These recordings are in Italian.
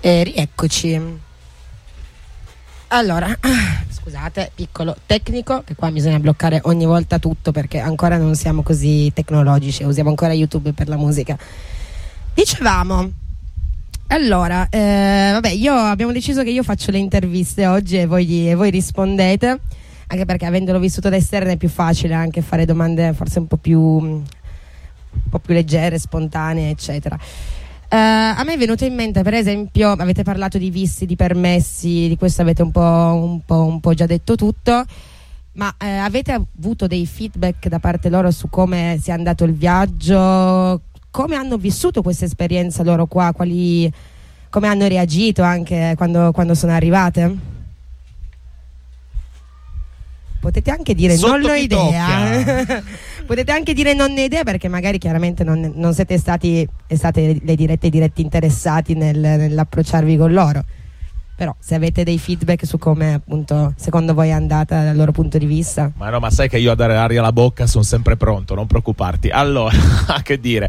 Rieccoci. Allora, scusate, piccolo tecnico, che qua bisogna bloccare ogni volta tutto perché ancora non siamo così tecnologici, usiamo ancora YouTube per la musica. Dicevamo, allora, abbiamo deciso che io faccio le interviste oggi e voi rispondete, anche perché avendolo vissuto da esterno è più facile anche fare domande forse un po' più leggere, spontanee, eccetera. A me è venuto in mente, per esempio, avete parlato di visti, di permessi, di questo avete un po' già detto tutto, ma avete avuto dei feedback da parte loro su come sia andato il viaggio, come hanno vissuto questa esperienza loro qua, come hanno reagito anche quando sono arrivate? Potete anche dire non ho idea. Potete anche dire non ho idea, perché magari chiaramente non siete state le diretti interessati nell'approcciarvi con loro. Però se avete dei feedback su come appunto secondo voi è andata dal loro punto di vista. Ma sai che io a dare aria alla bocca sono sempre pronto, non preoccuparti. Allora, che dire,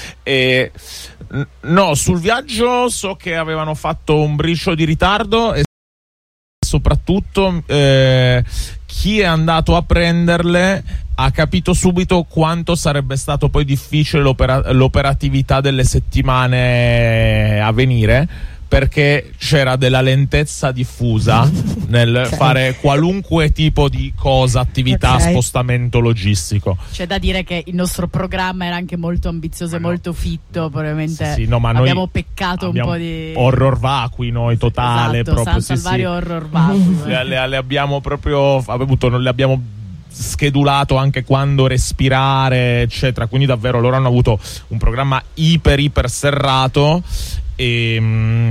no, sul viaggio so che avevano fatto un briciolo di ritardo e soprattutto chi è andato a prenderle ha capito subito quanto sarebbe stato poi difficile l'operatività delle settimane a venire, perché c'era della lentezza diffusa nel fare qualunque tipo di cosa, attività, spostamento logistico. C'è da dire che il nostro programma era anche molto ambizioso e molto fitto, probabilmente ma abbiamo peccato un po' di horror vacui noi, totale, esatto, proprio San Salvario horror vacui. Le abbiamo proprio le abbiamo schedulato anche quando respirare, eccetera, quindi davvero loro hanno avuto un programma iper serrato e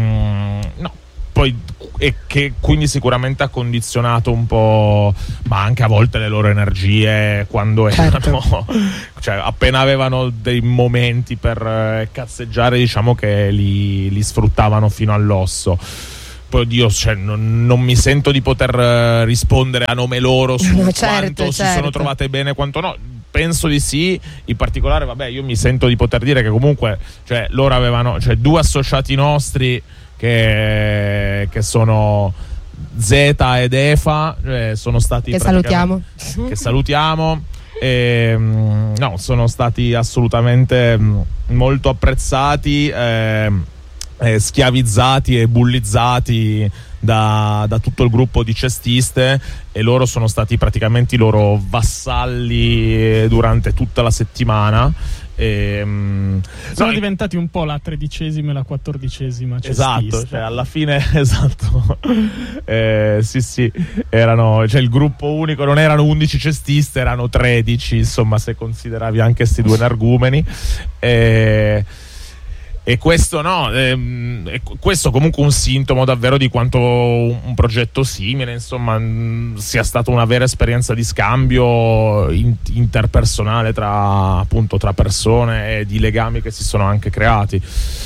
che quindi sicuramente ha condizionato un po', ma anche a volte le loro energie quando erano, cioè appena avevano dei momenti per cazzeggiare, diciamo che li sfruttavano fino all'osso. Poi oddio, non mi sento di poter rispondere a nome loro su quanto si sono trovate bene, quanto no. Penso di sì, in particolare io mi sento di poter dire che comunque loro avevano due associati nostri che sono Zeta ed Efa, sono stati che salutiamo sono stati assolutamente molto apprezzati, schiavizzati e bullizzati da tutto il gruppo di cestiste, e loro sono stati praticamente i loro vassalli durante tutta la settimana. Sono diventati un po' la 13ª e la 14ª cestista. Esatto, alla fine esatto. Sì, erano, il gruppo unico non erano 11 cestiste, erano 13, insomma, se consideravi anche questi due energumeni. E questo questo comunque un sintomo davvero di quanto un progetto simile, insomma, sia stata una vera esperienza di scambio interpersonale tra persone e di legami che si sono anche creati.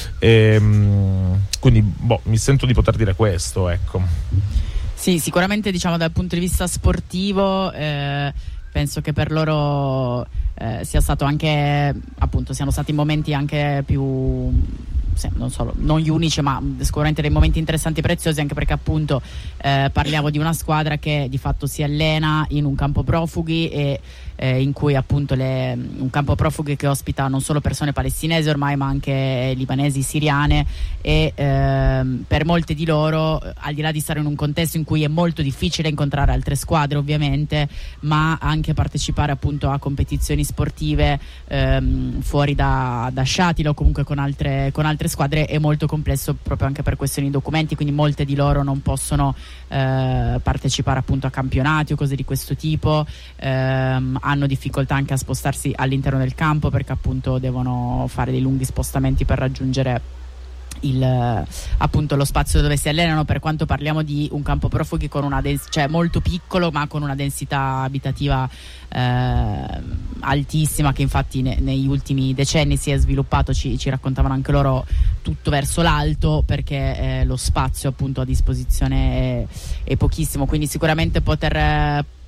Quindi mi sento di poter dire questo, ecco. Sì, sicuramente dal punto di vista sportivo penso che per loro sia stato anche, appunto, siano stati momenti anche più, non gli unici, ma sicuramente dei momenti interessanti e preziosi, anche perché appunto parliamo di una squadra che di fatto si allena in un campo profughi e in cui appunto un campo profughi che ospita non solo persone palestinesi ormai, ma anche libanesi, siriane, e per molte di loro, al di là di stare in un contesto in cui è molto difficile incontrare altre squadre ovviamente, ma anche partecipare appunto a competizioni sportive fuori da Shatila o comunque con altre squadre è molto complesso, proprio anche per questioni di documenti, quindi molte di loro non possono partecipare appunto a campionati o cose di questo tipo, hanno difficoltà anche a spostarsi all'interno del campo perché appunto devono fare dei lunghi spostamenti per raggiungere appunto lo spazio dove si allenano, per quanto parliamo di un campo profughi con una molto piccolo ma con una densità abitativa altissima, che infatti negli ultimi decenni si è sviluppato, ci raccontavano anche loro, tutto verso l'alto, perché lo spazio appunto a disposizione è pochissimo, quindi sicuramente poter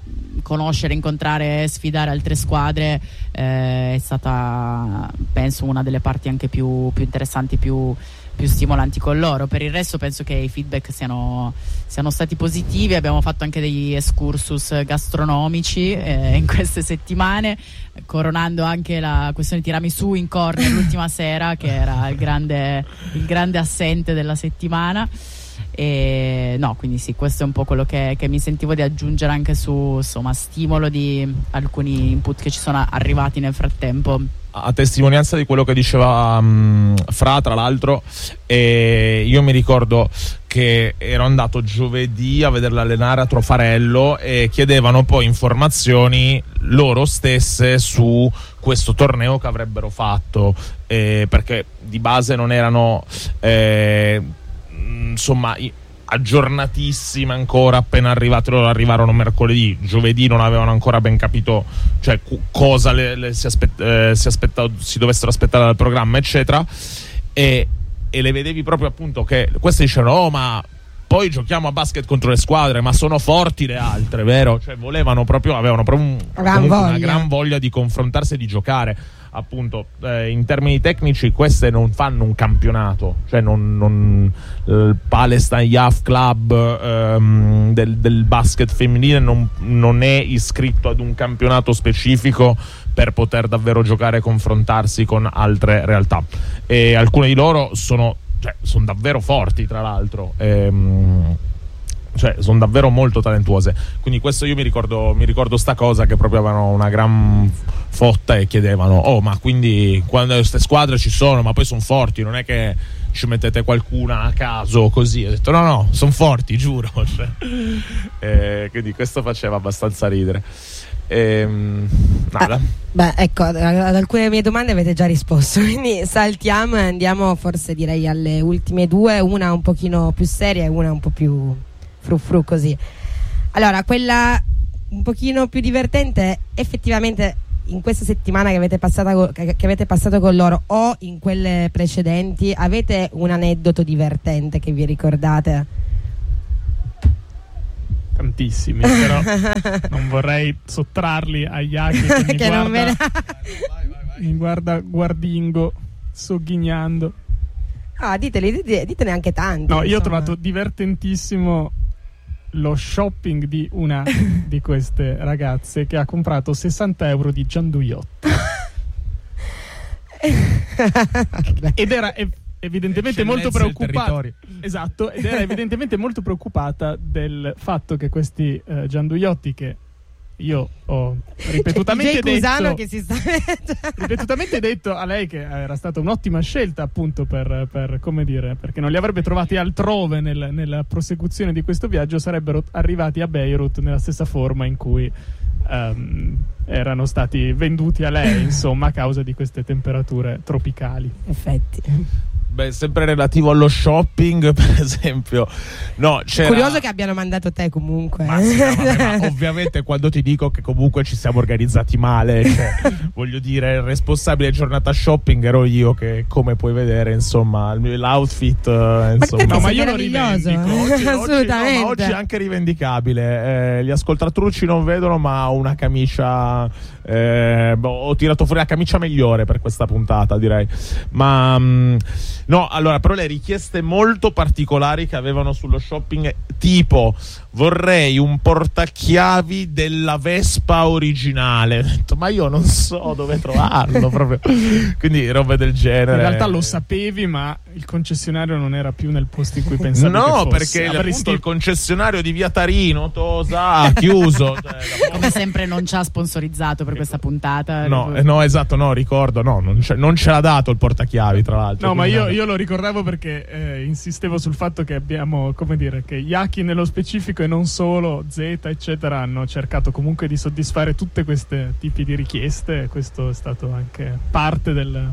conoscere, incontrare, sfidare altre squadre è stata, penso, una delle parti anche più interessanti, più stimolanti con loro. Per il resto penso che i feedback siano stati positivi. Abbiamo fatto anche degli excursus gastronomici in queste settimane, coronando anche la questione tiramisù in corner l'ultima sera, che era il grande assente della settimana. E no, quindi sì, questo è un po' quello che mi sentivo di aggiungere anche su, insomma, stimolo di alcuni input che ci sono arrivati nel frattempo. A testimonianza di quello che diceva Fra, tra l'altro, io mi ricordo che ero andato giovedì a vederla allenare a Trofarello e chiedevano poi informazioni loro stesse su questo torneo che avrebbero fatto, perché di base non erano insomma aggiornatissime ancora, appena arrivati. Loro arrivarono mercoledì, giovedì non avevano ancora ben capito, cioè cosa si dovessero aspettare dal programma, eccetera, e le vedevi proprio, appunto, che queste dicevano: oh, ma poi giochiamo a basket contro le squadre, ma sono forti le altre, vero? Cioè avevano proprio una gran voglia di confrontarsi e di giocare. Appunto, in termini tecnici queste non fanno un campionato, cioè il Palestine Youth Club del basket femminile non è iscritto ad un campionato specifico per poter davvero giocare e confrontarsi con altre realtà, e alcune di loro sono davvero forti, tra l'altro, cioè sono davvero molto talentuose. Quindi questo io mi ricordo sta cosa, che proprio avevano una gran fotta e chiedevano: oh, ma quindi quando queste squadre ci sono, ma poi sono forti, non è che ci mettete qualcuna a caso così? Ho detto no, sono forti, giuro. Quindi questo faceva abbastanza ridere. Ecco, ad alcune mie domande avete già risposto, quindi saltiamo e andiamo, forse direi, alle ultime due, una un pochino più seria e una un po' più frufru così. Allora, quella un pochino più divertente, effettivamente in questa settimana che avete passato con loro, o in quelle precedenti, avete un aneddoto divertente che vi ricordate? Tantissimi, però non vorrei sottrarli a Yaki che mi guarda guardingo, sogghignando. Ditene anche tanti. No, io ho trovato divertentissimo lo shopping di una di queste ragazze che ha comprato 60 euro di gianduiotti ed era evidentemente molto preoccupata. Esatto, ed era evidentemente molto preoccupata del fatto che questi gianduiotti, che io ho ripetutamente detto a lei che era stata un'ottima scelta, appunto per come dire, perché non li avrebbe trovati altrove nella prosecuzione di questo viaggio, sarebbero arrivati a Beirut nella stessa forma in cui erano stati venduti a lei, insomma, a causa di queste temperature tropicali. Effetti. Beh, sempre relativo allo shopping, per esempio. No, curioso che abbiano mandato te, comunque. Ma ovviamente, quando ti dico che comunque ci siamo organizzati male, cioè, voglio dire, il responsabile giornata shopping ero io, che, come puoi vedere, insomma, l'outfit, insomma. No, ma io lo rivendico. Assolutamente. Oggi è anche rivendicabile. Gli ascoltatrucci non vedono, ma ho una camicia. Ho tirato fuori la camicia migliore per questa puntata, direi. Ma no, allora, però le richieste molto particolari che avevano sullo shopping, tipo: vorrei un portachiavi della Vespa originale. Ho detto, ma io non so dove trovarlo, proprio. Quindi robe del genere. In realtà lo sapevi, ma il concessionario non era più nel posto in cui pensavi che fosse. No, perché appunto il concessionario di Via Tarino, Tosa, ha chiuso. Come sempre non ci ha sponsorizzato per questa puntata. No, esatto, no, ricordo, no, non ce l'ha dato il portachiavi, tra l'altro. No, ma io lo ricordavo perché insistevo sul fatto che abbiamo, come dire, che Yaki nello specifico e non solo, Z eccetera, hanno cercato comunque di soddisfare tutte queste tipi di richieste. Questo è stato anche parte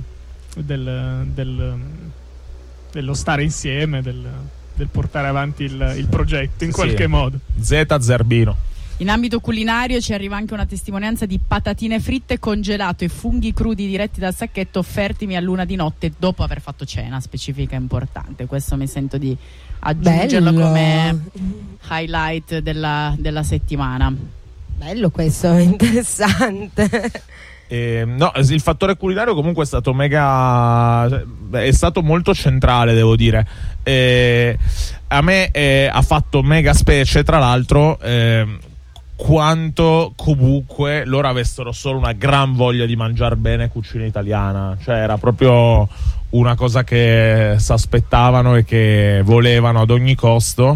dello stare insieme, del portare avanti il progetto in qualche modo. Z Zerbino. In ambito culinario ci arriva anche una testimonianza di patatine fritte, congelato e funghi crudi diretti dal sacchetto offertimi a luna di notte dopo aver fatto cena, specifica importante. Questo mi sento di aggiungerlo come highlight della settimana. Bello questo, interessante. No, il fattore culinario comunque è stato è stato molto centrale, devo dire. A me ha fatto mega specie, tra l'altro, quanto comunque loro avessero solo una gran voglia di mangiare bene cucina italiana. Cioè era proprio una cosa che si aspettavano e che volevano ad ogni costo.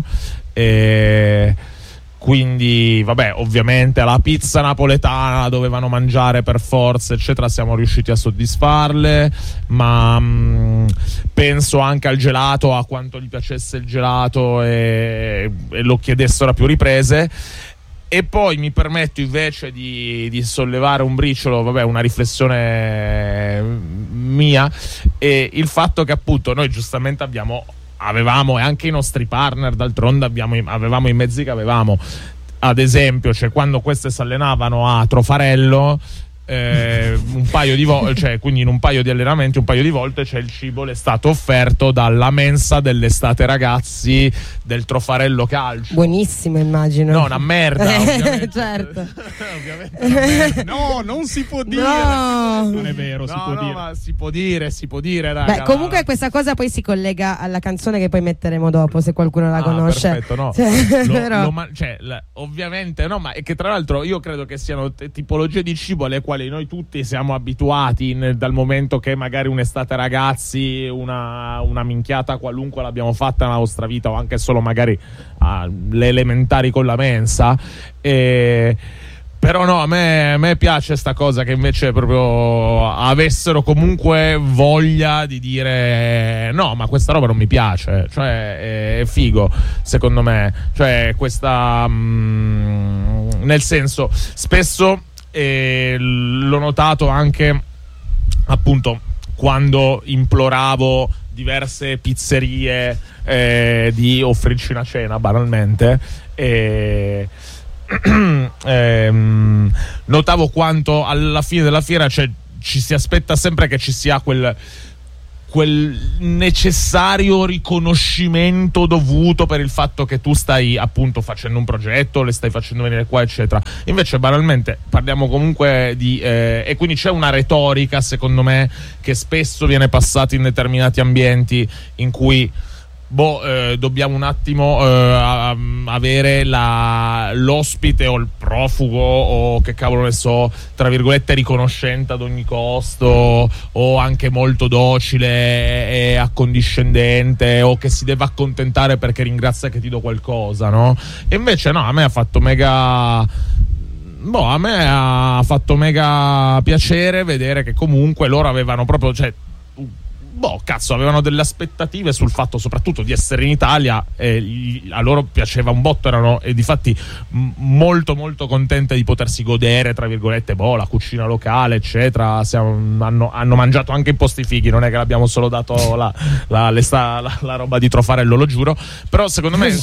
Quindi, vabbè, ovviamente la pizza napoletana la dovevano mangiare per forza, eccetera, siamo riusciti a soddisfarle, ma penso anche al gelato, a quanto gli piacesse il gelato e lo chiedessero a più riprese. E poi mi permetto invece di sollevare un briciolo, vabbè, una riflessione mia, e il fatto che appunto noi giustamente avevamo, e anche i nostri partner d'altronde avevamo i mezzi che avevamo. Ad esempio, cioè, quando queste si allenavano a Trofarello, un paio di volte, cioè, quindi in un paio di allenamenti, un paio di volte, il cibo le è stato offerto dalla mensa dell'estate ragazzi del Trofarello Calcio. Buonissimo, immagino. No, una merda, ovviamente. Certo. Ovviamente una merda. No, non si può dire. No. Non è vero, si può dire. Ma si può dire, raga. Beh, comunque questa cosa poi si collega alla canzone che poi metteremo dopo, se qualcuno la conosce. Perfetto, no. Ovviamente no, ma è che tra l'altro io credo che siano tipologie di cibo alle quali noi tutti siamo abituati dal momento che magari un'estate ragazzi, una minchiata qualunque l'abbiamo fatta nella nostra vita, o anche solo magari le elementari con la mensa. Però no, a me piace sta cosa che invece proprio avessero comunque voglia di dire no, ma questa roba non mi piace, cioè è figo secondo me, cioè questa nel senso, spesso l'ho notato anche appunto quando imploravo diverse pizzerie di offrirci una cena banalmente, notavo quanto alla fine della fiera, cioè, ci si aspetta sempre che ci sia quel necessario riconoscimento dovuto per il fatto che tu stai appunto facendo un progetto, le stai facendo venire qua, eccetera. Invece banalmente parliamo comunque di e quindi c'è una retorica, secondo me, che spesso viene passata in determinati ambienti in cui dobbiamo un attimo avere l'ospite o il profugo o che cavolo ne so, tra virgolette, riconoscente ad ogni costo, o anche molto docile e accondiscendente, o che si deve accontentare perché ringrazia che ti do qualcosa, no? E invece no, a me ha fatto mega piacere vedere che comunque loro avevano proprio, cioè, avevano delle aspettative sul fatto soprattutto di essere in Italia, e a loro piaceva un botto, erano e difatti molto molto contente di potersi godere, tra virgolette, la cucina locale, eccetera. Hanno mangiato anche in posti fighi, non è che l'abbiamo solo dato la roba di Trofarello, lo giuro, però secondo me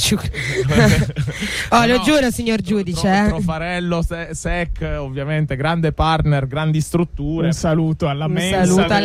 lo giuro, signor giudice. Trofarello SEC, ovviamente grande partner, grandi strutture. Un saluto alla mensa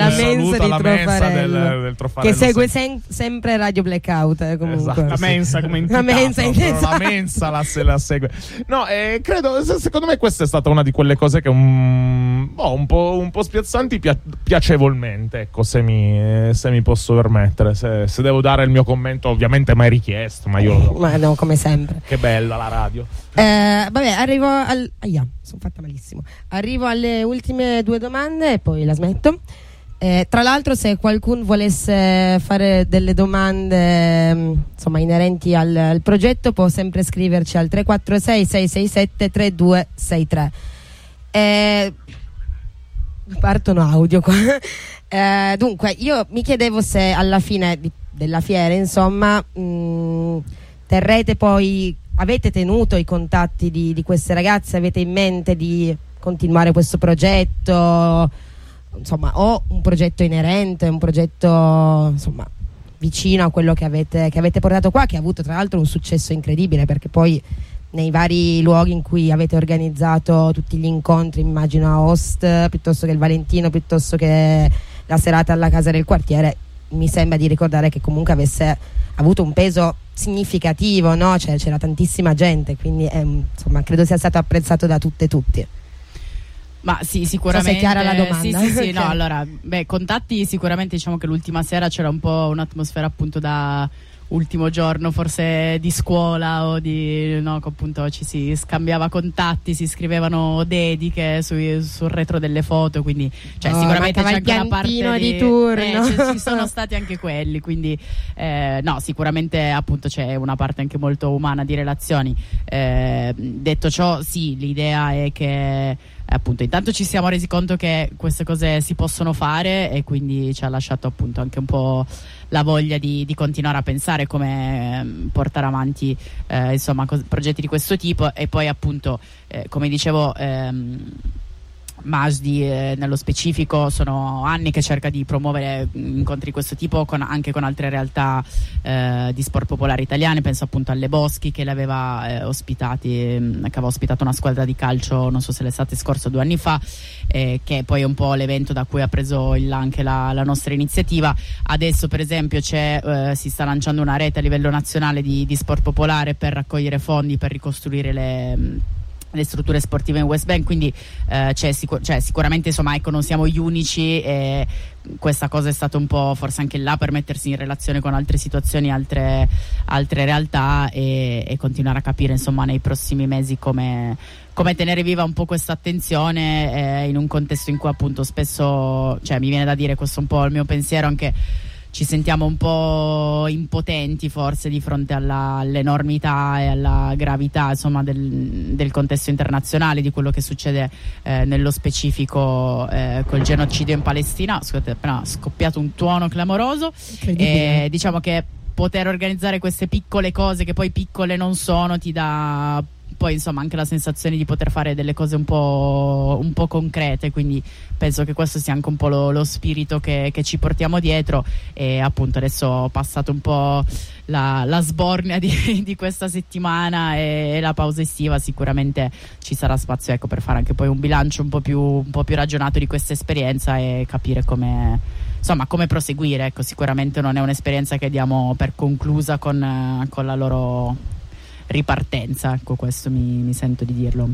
del Trofarello, che segue sempre Radio Blackout, comunque. Esatto, la mensa come entità, la mensa la segue. No, credo, secondo me questa è stata una di quelle cose che un po' spiazzanti piacevolmente, ecco, se mi posso permettere, se devo dare il mio commento, ovviamente mai richiesto, ma io ma no, come sempre. Che bella la radio. Vabbè, sono fatta malissimo. Arrivo alle ultime 2 domande e poi la smetto. Tra l'altro, se qualcuno volesse fare delle domande insomma inerenti al progetto, può sempre scriverci al 346 667 3263. Partono audio qua. Dunque, io mi chiedevo se alla fine della fiera, insomma, terrete poi, avete tenuto i contatti di queste ragazze, avete in mente di continuare questo progetto? Insomma, o un progetto inerente, un progetto insomma vicino a quello che avete portato qua, che ha avuto tra l'altro un successo incredibile, perché poi nei vari luoghi in cui avete organizzato tutti gli incontri, immagino a Host, piuttosto che il Valentino, piuttosto che la serata alla Casa del Quartiere, mi sembra di ricordare che comunque avesse avuto un peso significativo, no? Cioè, c'era tantissima gente, quindi insomma credo sia stato apprezzato da tutte e tutti. Ma sì, sicuramente. So se è chiara la domanda. Sì, Okay. no, allora, contatti sicuramente, diciamo che l'ultima sera c'era un po' un'atmosfera appunto da ultimo giorno forse di scuola o di, no, che appunto ci si scambiava contatti, si scrivevano dediche sul retro delle foto, quindi cioè, sicuramente c'è anche una parte di turno. ci sono stati anche quelli, quindi no, sicuramente appunto c'è una parte anche molto umana di relazioni. Detto ciò, sì, l'idea è che appunto intanto ci siamo resi conto che queste cose si possono fare, e quindi ci ha lasciato appunto anche un po' la voglia di continuare a pensare come portare avanti insomma progetti di questo tipo. E poi appunto come dicevo, Majdi nello specifico sono anni che cerca di promuovere incontri di questo tipo anche con altre realtà di sport popolare italiane. Penso appunto alle Boschi, che l'aveva ospitato una squadra di calcio, non so se l'estate scorsa o 2 anni fa, che poi è un po' l'evento da cui ha preso anche la nostra iniziativa. Adesso per esempio si sta lanciando una rete a livello nazionale di sport popolare per raccogliere fondi per ricostruire le strutture sportive in West Bank, quindi sicuramente insomma, ecco, non siamo gli unici, e questa cosa è stata un po' forse anche là per mettersi in relazione con altre situazioni, altre realtà, e continuare a capire insomma nei prossimi mesi come tenere viva un po' questa attenzione in un contesto in cui appunto spesso, cioè, mi viene da dire, questo è un po' il mio pensiero, anche ci sentiamo un po' impotenti forse di fronte all'enormità e alla gravità insomma del contesto internazionale, di quello che succede nello specifico col genocidio in Palestina. Scusate, è appena scoppiato un tuono clamoroso. Diciamo che poter organizzare queste piccole cose, che poi piccole non sono, ti dà poi insomma anche la sensazione di poter fare delle cose un po' concrete, quindi penso che questo sia anche un po' lo spirito che ci portiamo dietro. E appunto adesso ho passato un po' la sbornia di questa settimana e la pausa estiva, sicuramente ci sarà spazio, ecco, per fare anche poi un bilancio un po' più ragionato di questa esperienza e capire come proseguire. Ecco, sicuramente non è un'esperienza che diamo per conclusa con la loro ripartenza, ecco, questo mi sento di dirlo.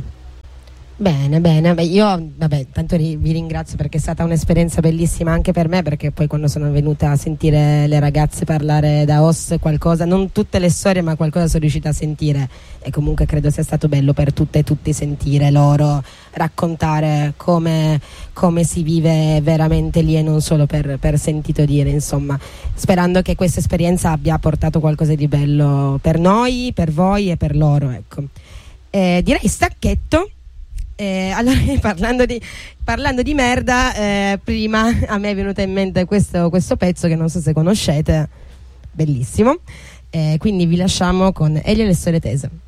Bene, io tanto vi ringrazio, perché è stata un'esperienza bellissima anche per me, perché poi quando sono venuta a sentire le ragazze parlare da OS, qualcosa, non tutte le storie ma qualcosa sono riuscita a sentire, e comunque credo sia stato bello per tutte e tutti sentire loro raccontare come si vive veramente lì, e non solo per sentito dire, insomma, sperando che questa esperienza abbia portato qualcosa di bello per noi, per voi e per loro, ecco. Direi stacchetto. Allora, parlando di merda, prima a me è venuto in mente questo pezzo che non so se conoscete, bellissimo, quindi vi lasciamo con Elio e le storie tese.